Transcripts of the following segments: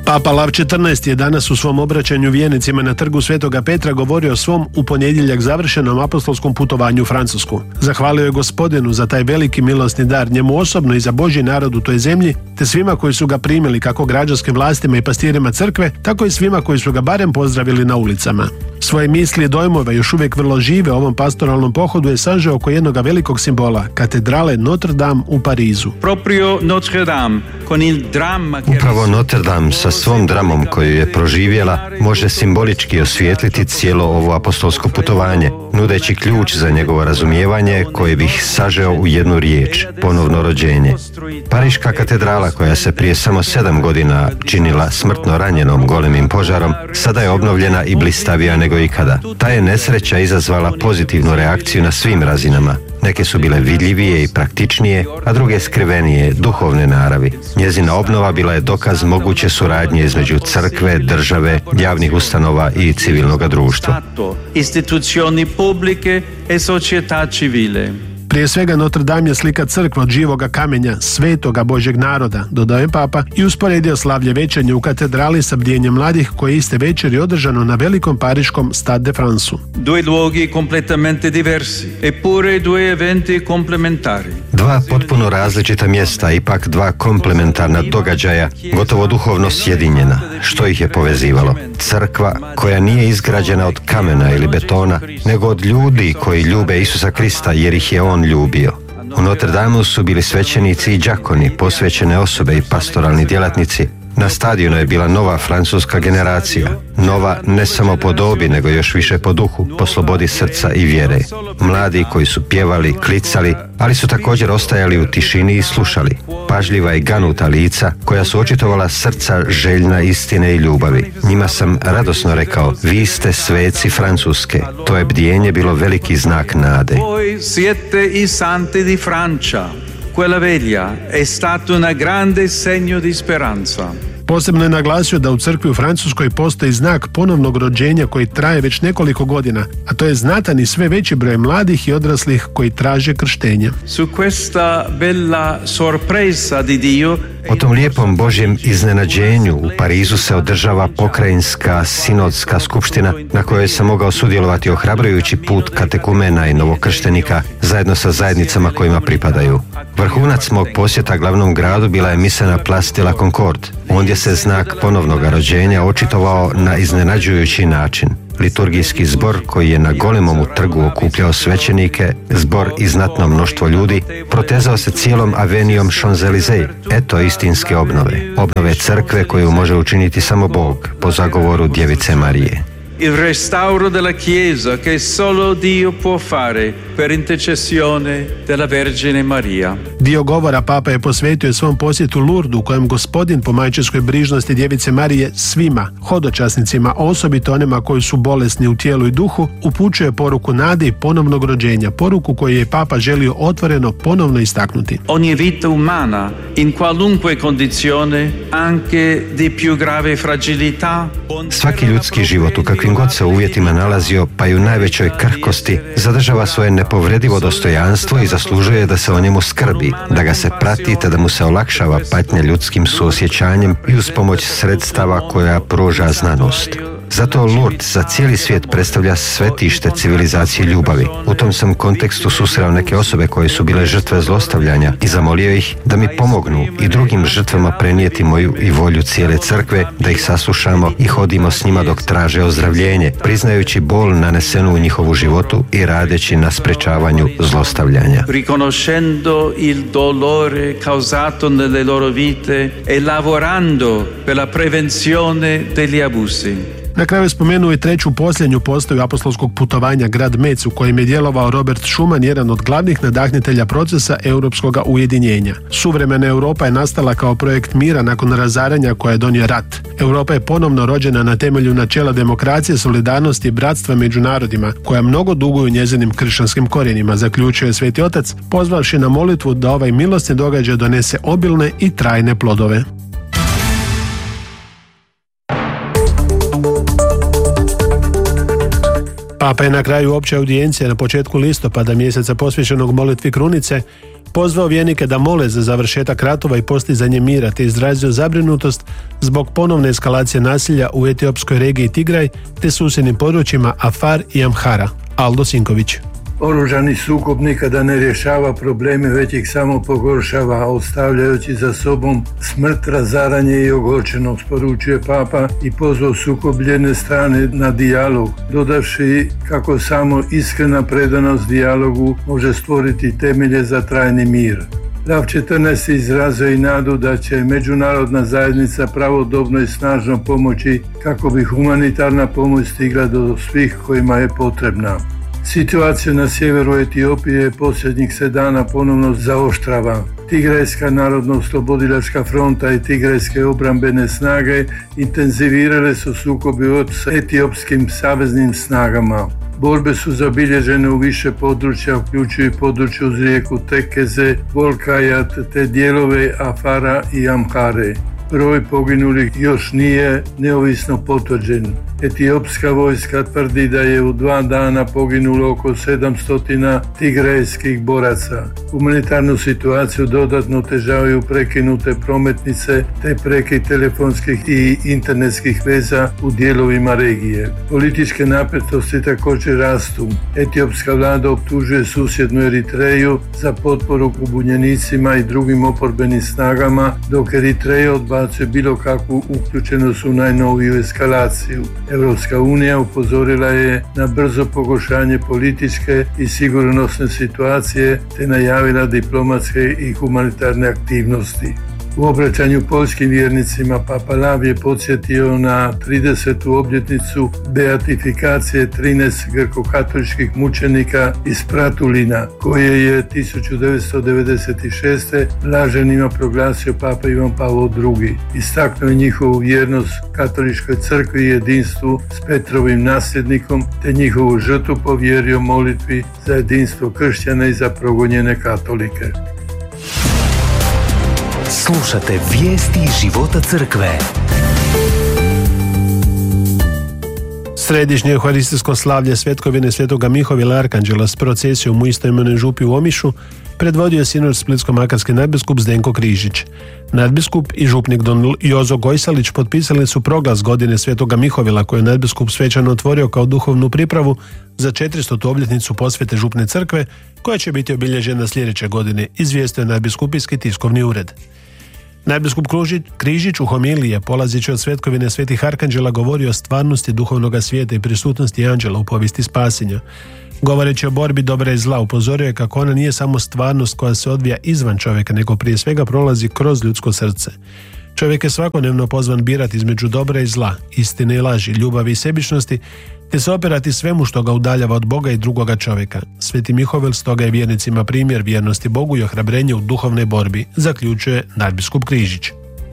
Papa Lav XIV je danas u svom obraćanju vjernicima na trgu Svetoga Petra govorio o svom u ponedjeljak završenom apostolskom putovanju u Francusku. Zahvalio je Gospodinu za taj veliki milosni dar, njemu osobno i za Božji narod u toj zemlji, te svima koji su ga primili, kako građanskim vlastima i pastirima crkve, tako i svima koji su ga barem pozdravili na ulicama. Svoje misli i dojmove, još uvijek vrlo žive u ovom pastoralnom pohodu, je sažeo oko jednog velikog simbola, katedrale Notre Dame u Parizu. Upravo Notre Dame sa svom dramom koju je proživjela može simbolički osvijetliti cijelo ovo apostolsko putovanje, nudeći ključ za njegovo razumijevanje koje bih sažeo u jednu riječ: ponovno rođenje. Pariška katedrala, koja se prije samo 7 godina činila smrtno ranjenom golemim požarom, sada je obnovljena i blistavija nego ikada. Ta je nesreća izazvala pozitivnu reakciju na svim razinama. Neke su bile vidljivije i praktičnije, a druge skrivenije, duhovne naravi. Njezina obnova bila je dokaz moguće suradnje između crkve, države, javnih ustanova i civilnog društva. Istituzioni pubbliche e società civile. Prije svega Notre Dame je slika crkve od živoga kamenja, svetoga Božjeg naroda, dodao je Papa i usporedio slavlje večernje u katedrali sa bdijenjem mladih koje iste večeri održano na velikom pariškom Stade de Franceu. Due luoghi completamente diversi, eppure due eventi complementari. Dva potpuno različita mjesta, ipak dva komplementarna događaja, gotovo duhovno sjedinjena. Što ih je povezivalo? Crkva koja nije izgrađena od kamena ili betona, nego od ljudi koji ljube Isusa Krista jer ih je on ljubio. U Notre Dameu su bili svećenici i đakoni, posvećene osobe i pastoralni djelatnici. Na stadionu je bila nova francuska generacija, nova ne samo po dobi, nego još više po duhu, po slobodi srca i vjere. Mladi koji su pjevali, klicali, ali su također ostajali u tišini i slušali. Pažljiva i ganuta lica koja su očitovala srca željna istine i ljubavi. Njima sam radosno rekao: vi ste sveci Francuske. To je bdijenje bilo veliki znak nade. Voi siete i santi di Francia. Quella veglia è stato un grande segno di speranza. Posebno je naglasio da u crkvi u Francuskoj postoji znak ponovnog rođenja koji traje već nekoliko godina, a to je znatan i sve veći broj mladih i odraslih koji traže krštenje. Su questa bella sorpresa di Dio. O tom lijepom Božjem iznenađenju u Parizu se održava pokrajinska sinodska skupština na kojoj sam mogao sudjelovati ohrabrujući put katekumena i novokrštenika zajedno sa zajednicama kojima pripadaju. Vrhunac mog posjeta glavnom gradu bila je misa na Place de la Concorde. Ondje se znak ponovnog rođenja očitovao na iznenađujući način. Liturgijski zbor koji je na golemom trgu okupljao svećenike, zbor i znatno mnoštvo ljudi, protezao se cijelom avenijom Champs-Élysées. Eto istinske obnove crkve koju može učiniti samo Bog po zagovoru Djevice Marije. Il restauro della Chiesa che solo Dio può fare per intercessione della Vergine Maria. Dio govora Papa je posvetio svom posjetu Lurdu, u kojem Gospodin po majčinskoj brižnosti Djevice Marije svima, hodočasnicima, osobito onima koji su bolesni u tijelu i duhu, upućuje poruku nade i ponovnog rođenja, poruku koju je Papa želio otvoreno ponovno istaknuti. Ogni vita umana, in qualunque condizione, anche di più grave fragilità. Svaki ljudski život u kakvim god se uvjetima nalazio, pa i u najvećoj krhkosti, zadržava svoje nepovredivo dostojanstvo i zaslužuje da se o njemu skrbi, da ga se prati te da mu se olakšava patnja ljudskim suosjećanjem i uz pomoć sredstava koja pruža znanost. Zato Lourdes za cijeli svijet predstavlja svetište civilizacije ljubavi. U tom sam kontekstu susreo neke osobe koje su bile žrtve zlostavljanja i zamolio ih da mi pomognu i drugim žrtvama prenijeti moju i volju cijele crkve, da ih saslušamo i hodimo s njima dok traže ozdravljenje, priznajući bol nanesenu u njihovu životu i radeći na sprečavanju zlostavljanja. Riconoscendo il dolore causato nelle loro vite e lavorando per la prevenzione degli abusi. Na kraju je spomenuo i treću posljednju postaju apostolskog putovanja, grad Metz, u kojem je djelovao Robert Schuman, jedan od glavnih nadahnitelja procesa europskog ujedinjenja. Suvremena Europa je nastala kao projekt mira nakon razaranja koje je donio rat. Europa je ponovno rođena na temelju načela demokracije, solidarnosti i bratstva među narodima, koja mnogo duguju njezinim kršćanskim korijenima, zaključio je Sveti Otac, pozvavši na molitvu da ovaj milosni događaj donese obilne i trajne plodove. Papa je na kraju opće audijencije na početku listopada, mjeseca posvećenog molitvi krunice, Pozvao vjernike da mole za završetak ratova i postizanje mira, te izrazio zabrinutost zbog ponovne eskalacije nasilja u etiopskoj regiji Tigraj te susjednim područjima Afar i Amhara. Aldo Sinković. Oružani sukob nikada ne rješava probleme, već ih samo pogoršava, ostavljajući za sobom smrt, razaranje i ogorčenost, poručuje Papa i pozvao sukobljene strane na dijalog, dodavši kako samo iskrena predanost dijalogu može stvoriti temelje za trajni mir. Lav 14. izrazio i nadu da će međunarodna zajednica pravodobno i snažno pomoći kako bi humanitarna pomoć stigla do svih kojima je potrebna. Situacija na sjeveru Etiopije posljednjih se dana ponovno zaoštrava. Tigrajska narodno-oslobodilačka fronta i tigrajske obrambene snage intenzivirale su sukobe s etiopskim saveznim snagama. Borbe su zabilježene u više područja, uključuju područje uz rijeku Tekeze, Volkajat te dijelove Afara i Amhare. Broj poginulih još nije neovisno potvrđen. Etiopska vojska tvrdi da je u 2 dana poginulo oko 700 tigrajskih boraca. Humanitarnu situaciju dodatno otežavaju prekinute prometnice te prekid telefonskih i internetskih veza u dijelovima regije. Političke napetosti također rastu. Etiopska vlada optužuje susjednu Eritreju za potporu pobunjenicima i drugim oporbenim snagama, dok Eritreja odbacuje bilo kakvu uključenost u najnoviju eskalaciju. Europska unija upozorila je na brzo pogoršanje političke i sigurnosne situacije te najavila diplomatske i humanitarne aktivnosti. U obraćanju poljskim vjernicima Papa Lav je podsjetio na 30. obljetnicu beatifikacije 13 grkokatoličkih mučenika iz Pratulina, koje je 1996. blaženima proglasio Papa Ivan Pavao II. Istaknuo je njihovu vjernost katoličkoj crkvi i jedinstvu s Petrovim nasljednikom te njihovu žrtvu povjerio molitvi za jedinstvo kršćana i za progonjene katolike. Slušate vijesti života crkve. Središnje euharistijsko slavlje Svetkovine Svetoga Mihovila Arkanđela s procesijom u istoimenoj župi u Omišu predvodio je sinod splitsko-makarski nadbiskup Zdenko Križić. Nadbiskup i župnik don Jozo Gojsalić potpisali su proglas godine Svetoga Mihovila koju je nadbiskup svečano otvorio kao duhovnu pripravu za 400. obljetnicu posvete župne crkve koja će biti obilježena sljedeće godine, izvijestio je nadbiskupijski tiskovni ured. Nadbiskup Križić u homiliji je, polazeći od Svetkovine Svetih Arkanđela, govorio o stvarnosti duhovnog svijeta i prisutnosti anđela u povijesti spasenja. Govoreći o borbi dobra i zla, upozorio je kako ona nije samo stvarnost koja se odvija izvan čovjeka, nego prije svega prolazi kroz ljudsko srce. Čovjek je svakodnevno pozvan birati između dobra i zla, istine i laži, ljubavi i sebičnosti, te se opirati svemu što ga udaljava od Boga i drugoga čovjeka. Sveti Mihovil stoga je vjernicima primjer vjernosti Bogu i ohrabrenje u duhovnoj borbi, zaključuje nadbiskup Križić.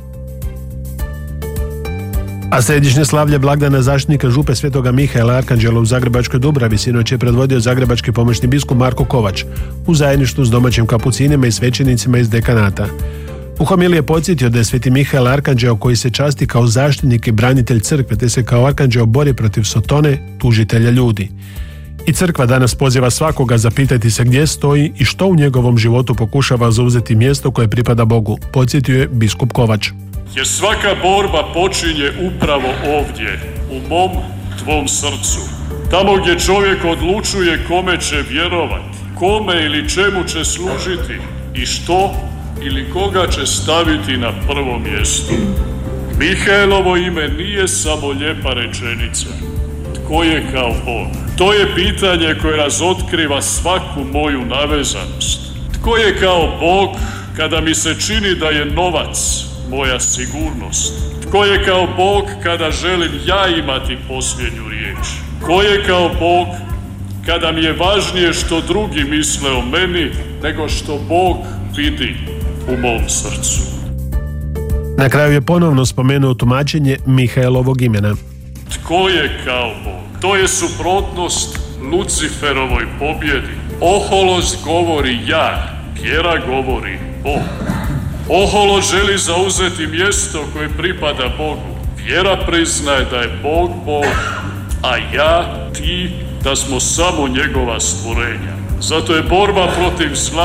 A središnje slavlje blagdana zaštitnika župe Svetoga Mihaela Arkanđela u Zagrebačkoj Dubravi sinoć je predvodio zagrebački pomoćni biskup Marko Kovač u zajedništvu s domaćim kapucinima i svećenicima iz dekanata. U homiliji je podsjetio da je Sveti Mihael Arkanđeo koji se časti kao zaštitnik i branitelj crkve te se kao Arkanđeo bori protiv Sotone, tužitelja ljudi. I crkva danas poziva svakoga zapitati se gdje stoji i što u njegovom životu pokušava zauzeti mjesto koje pripada Bogu, podsjetio je biskup Kovač. Jer svaka borba počinje upravo ovdje, u mom, tvom srcu. Tamo gdje čovjek odlučuje kome će vjerovati, kome ili čemu će služiti i što ili koga će staviti na prvo mjesto. Mihaelovo ime nije samo lijepa rečenica. Tko je kao on? To je pitanje koje razotkriva svaku moju navezanost. Tko je kao Bog kada mi se čini da je novac moja sigurnost? Tko je kao Bog kada želim ja imati posljednju riječ? Tko je kao Bog kada mi je važnije što drugi misle o meni nego što Bog vidi u mom srcu? Na kraju je ponovno spomenuo tumačenje Mihaelovog imena. Tko je kao Bog? To je suprotnost Luciferovoj pobjedi. Oholost govori ja, vjera govori Bog. Oholost želi zauzeti mjesto koje pripada Bogu. Vjera priznaje da je Bog Bog, a ja, ti, da smo samo njegova stvorenja. Zato je borba protiv zla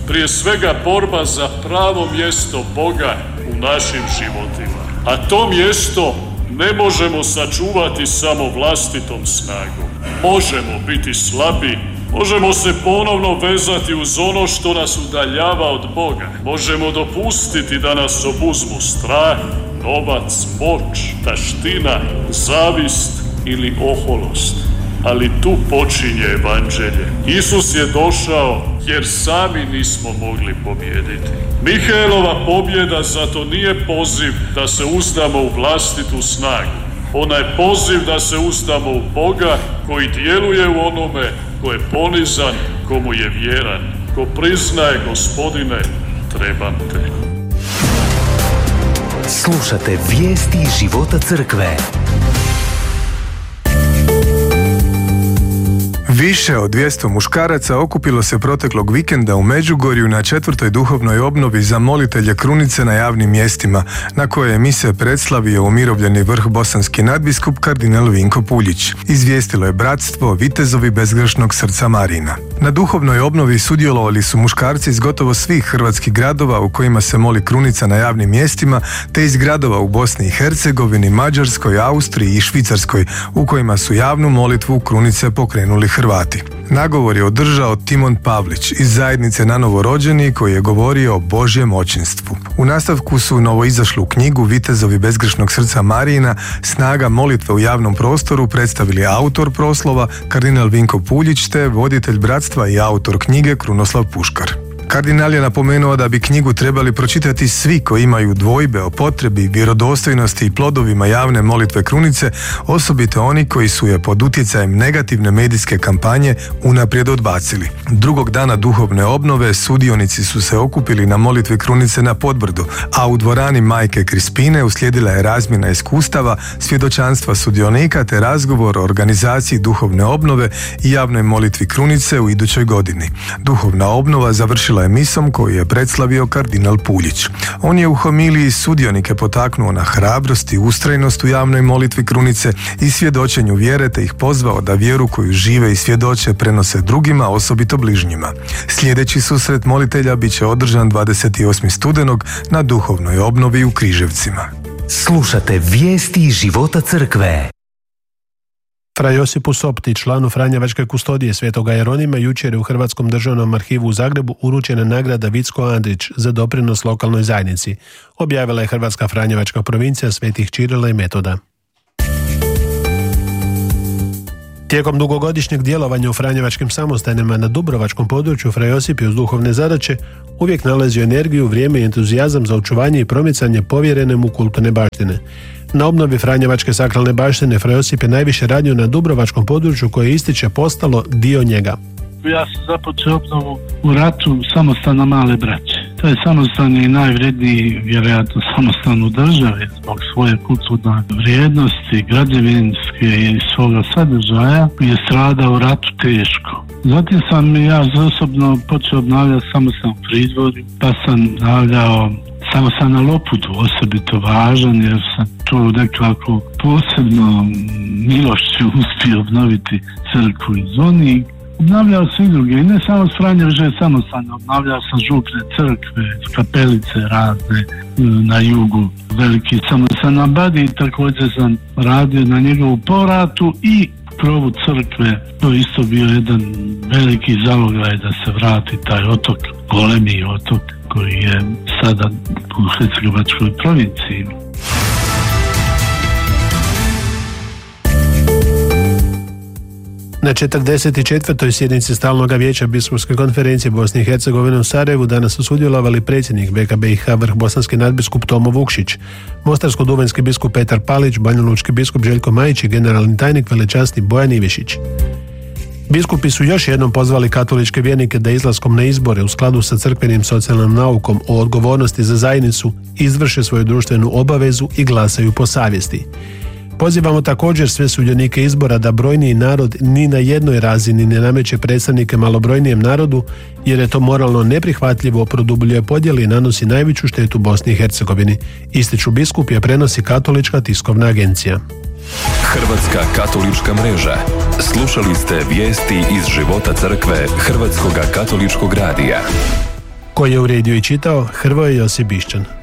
prije svega borba za pravo mjesto Boga u našim životima. A to mjesto ne možemo sačuvati samo vlastitom snagom. Možemo biti slabi, možemo se ponovno vezati uz ono što nas udaljava od Boga. Možemo dopustiti da nas obuzmu strah, novac, moć, taština, zavist ili oholost. Ali tu počinje evanđelje. Isus je došao jer sami nismo mogli pobijediti. Mihaelova pobjeda zato nije poziv da se uzdamo u vlastitu snagu. Ona je poziv da se uzdamo u Boga koji djeluje u onome ko je ponizan, komu je vjeran, ko priznaje: Gospodine, trebam te. Slušate vijesti života crkve. Više od 200 muškaraca okupilo se proteklog vikenda u Međugorju na 4. duhovnoj obnovi za molitelje krunice na javnim mjestima, na koje je mise predslavio umirovljeni vrh bosanski nadbiskup kardinal Vinko Puljić. Izvijestilo je bratstvo Vitezovi bezgrešnog srca Marina. Na duhovnoj obnovi sudjelovali su muškarci iz gotovo svih hrvatskih gradova u kojima se moli krunica na javnim mjestima, te iz gradova u Bosni i Hercegovini, Mađarskoj, Austriji i Švicarskoj, u kojima su javnu molitvu krunice pokrenuli Hrvati. Nagovor je održao Timon Pavlić iz zajednice Na novorođeni, koji je govorio o Božjem očinstvu. U nastavku su novoizašlu knjigu Vitezovi bezgrešnog srca Marijina, snaga molitve u javnom prostoru predstavili autor proslova kardinal Vinko Puljić te voditelj bratstva i autor knjige Krunoslav Puškar. Kardinal je napomenuo da bi knjigu trebali pročitati svi koji imaju dvojbe o potrebi, vjerodostojnosti i plodovima javne molitve krunice, osobito oni koji su je pod utjecajem negativne medijske kampanje unaprijed odbacili. Drugog dana duhovne obnove sudionici su se okupili na molitvi krunice na Podbrdu, a u dvorani Majke Krispine uslijedila je razmjena iskustava, svjedočanstva sudionika te razgovor o organizaciji duhovne obnove i javnoj molitvi krunice u idućoj godini. Duhovna obnova završila je misom koju je predslavio kardinal Puljić. On je u homiliji sudionike potaknuo na hrabrost i ustrajnost u javnoj molitvi krunice i svjedočenju vjere, te ih pozvao da vjeru koju žive i svjedoče prenose drugima, osobito bližnjima. Sljedeći susret molitelja bit će održan 28. studenog na duhovnoj obnovi u Križevcima. Slušate vijesti života crkve. Fra Josipu Sopti, članu Franjevačke kustodije Svetoga Jeronima, jučer je u Hrvatskom državnom arhivu u Zagrebu uručena nagrada Vicko Andrić za doprinos lokalnoj zajednici, objavila je Hrvatska Franjevačka provincija Svetih Čirila i Metoda. Tijekom dugogodišnjeg djelovanja u Franjevačkim samostanima na dubrovačkom području, Fra Josip je uz duhovne zadaće uvijek nalazio energiju, vrijeme i entuzijazam za očuvanje i promicanje povjerene mu kulturne baštine. Na obnovi Franjevačke sakralne baštine Fra Josip je najviše radio na dubrovačkom području koje ističe postalo dio njega. Ja sam započeo obnovu u ratu samostana Male Braće. To je samostan i najvredniji, vjerojatno, samostan u državi zbog svoje kulturne vrijednosti, građevinske i svoga sadržaja, je stradao u ratu teško. Zatim sam ja osobno počeo obnavljati samostan u Pridvorju, pa sam obnavljao samostan na Loputu, osobito važan jer sam to nekako posebno milošću uspio obnoviti crkvu iz onih. Obnavljao sam i druge, i ne samo s Franjevačke samostane, obnavljao sam župne crkve, kapelice razne na jugu, veliki samostan na Badi, također sam radio na njegovu povratu i krovu crkve. To je isto bio jedan veliki zalogaj da se vrati taj otok, golemi otok koji je sada u Hercegovačkoj provinciji. Na 44. sjednici Stalnog vijeća Biskupske konferencije Bosne i Hercegovine u Sarajevu danas su sudjelovali predsjednik BKBIH vrh bosanski nadbiskup Tomo Vukšić, mostarsko-duvanjski biskup Petar Palić, banjalučki biskup Željko Majić i generalni tajnik velečasni Bojan Ivešić. Biskupi su još jednom pozvali katoličke vjernike da izlaskom na izbore u skladu sa crkvenim socijalnom naukom o odgovornosti za zajednicu izvrše svoju društvenu obavezu i glasaju po savjesti. Pozivamo također sve sudionike izbora da brojniji narod ni na jednoj razini ne nameće predstavnike malobrojnijem narodu, jer je to moralno neprihvatljivo, produbljuje podjele i nanosi najveću štetu Bosni i Hercegovini, ističu biskupi, a prenosi Katolička tiskovna agencija. Hrvatska katolička mreža. Slušali ste vijesti iz života crkve Hrvatskoga katoličkog radija. koji je uredio i čitao Hrvoje Josip Bišćan.